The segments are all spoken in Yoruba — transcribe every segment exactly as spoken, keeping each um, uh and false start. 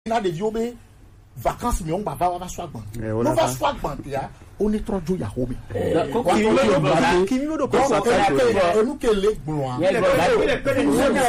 na de viobe vacances mi on baba wa swagban no va swagban ya oni trojo ya homi ko ki mi do ba ki mi do ko so ka enu ke le gbon wa le pe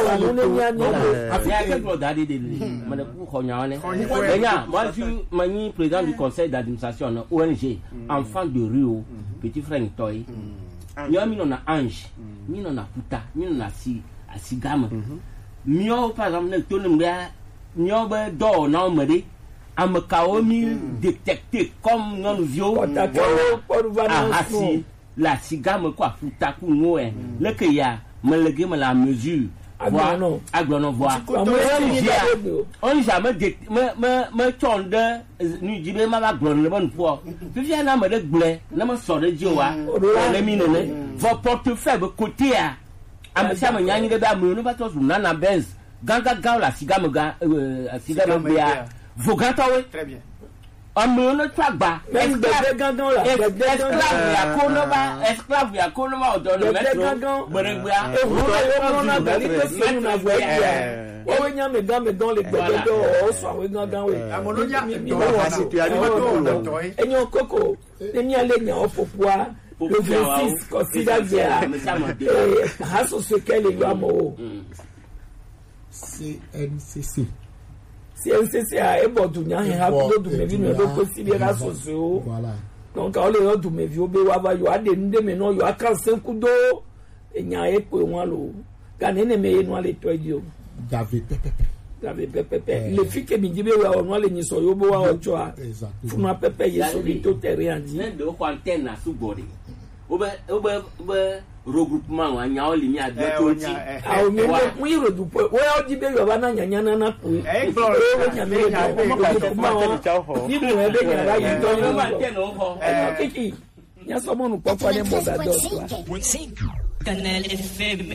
moi je suis président du conseil d'administration O N G enfant de Rio petit frère Ntoy yo mi no na Ange mi no na Puta mi no na si asigama mi o par exemple ne to ne Nyo be do na omede amakaomi détecté comme non vieux ahasi la sigame quoi futa ku ngo e le ke ya melege me la mesure agbono agbono voix on jamais me me me tonde nu jibe ma ba gbon le bon po fifia na me de gble na me so de jiwa na mi nene vo portefeuille côté a amsia me nyanyi de ba mu no ba to na na benz ganga gaula sigame ga sigame bia vogatawe très bien amono twagba même bébé gangan la bébé esclave ya konoma esclave ya konoma odo le metro beregbia e ho na bali to se na gwa ya o nya me gan me gan le bébé do o so awe gangan we amono nya do wa situation ni to enyo koko emi ale nya opopoa le vingt-six consider dia haso se kele yo amo C N C C C N C C a ebo dunya he ha ko du me vi no do ko si bi ra so so voilà donc o le yo du me vi o be wa ba yo ade nde me no yo aka senku do enya e pe won lo ga ne ne me no ale to dio David pepepe David pepepe le fi ke mi jibe wa no ale ni so yo bo wa ojo a fuma pepe ye so bi to tere andi ne do ko antenne na sugori obe obe obe regroupement wa nya oli mi ado to ti a o mi mo yiro du po wo o jibe yo ba na nya nya na na po e gboro o nya me da o mo ko ni mo e be nya ra yi to no ma te no ho e kiki nya so mo nu papa ne mo da do Canal F M.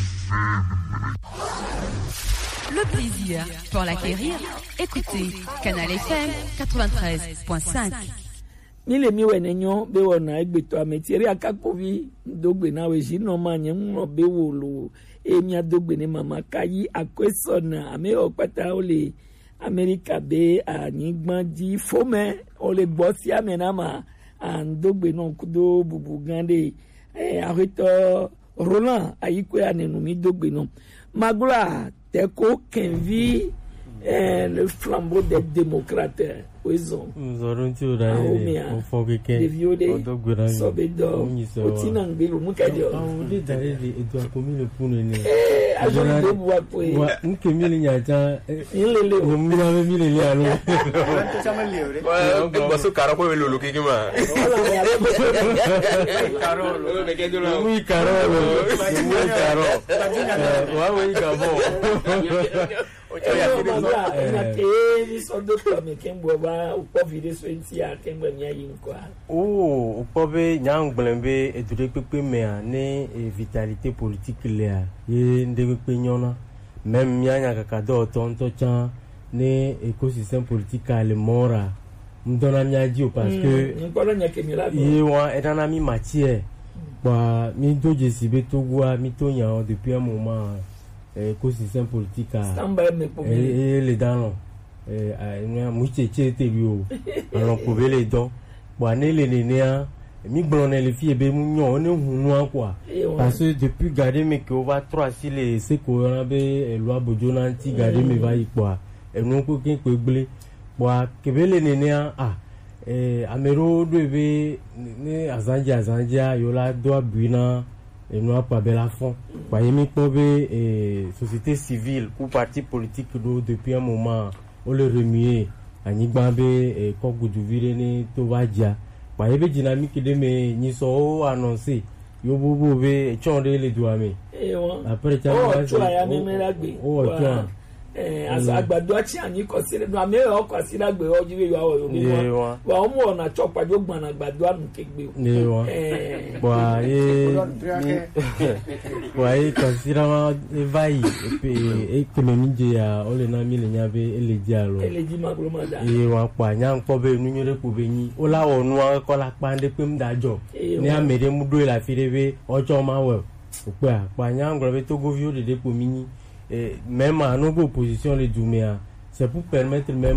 Le plaisir pour l'acquérir, écoutez Canal F M quatre-vingt-treize point cinq. Ni le mi wene nyo be wona egbeto ametieri akapovi dogbe na we jino manye nwo be wolo e mi adogbe ne mama kayi akwesona ame opata ole America be anigban di fome ole gbosi amena ma andogbe no kudo bubu gande e arito Roland ayikwe anenu mi dogbe no magura teko kenvi eh, le flambeau des démocrates. Nous aurons tout d'ailleurs au fond week-end. Des vieux des sobédor. Au tinangbelo, moukadio. Ah, on dit d'aller et doit commis le pour le nez. Eh, à jour de bois pour. Ouais, nous qui mis les nyata. Il est là. On m'a mis les liens. Tu as mis les. Ouais, on peut passer carreau pour le look qui m'a. Carole. Oui, Carole. Oui, Carole. Ouais, oui, Gabon. Oh, pobe nyang blembe e dure pepe mea ne vitalité politique lea ye ndebe pe nyona même nyanya kakado tonto chan ne écosystème politique ale mora mdona nyaji parce que ye wa edana mi matière kwa mi doje sibe togwa mi to nya depuis un moment écosystème politique et les dents et muche chete bio alors pour les dents bon les les néa mi blonner les filles be mu on ne hunu quoi parce que depuis garder mais que on va trois si les c'est qu'on be loi bojona anti garder mais va y quoi et non ko kin ko gbele bon que les néa ah eh amero devait ne azanja azanja yola doit buina et nous pas bel à fond par yemi pobe et société civile ou parti politique depuis un moment on le remuer anigbabe et kogu du virene to vadia par yebe dynamique de me ni so annoncé yo bobo be e chonde le douame après ça oh tu as même la gbe oh tu eh as agbado achi ani ko sire no ame o ko sire gbe o jiwe yo awo mi wa o mu ona chopa jo gbon agbado anu kegbe eh wa e wa e considérant vai e économie de a o le na mi le nya be ele dialo ele di maglo mada e wa pa nya nko be nu nyere ko be ni o la onu ko la pande pe mdajo ni amere mu do la firebe ojo ma we o pe pa nya ngro be to go vio de de po mini et même à nos oppositions les Douméa c'est pour permettre même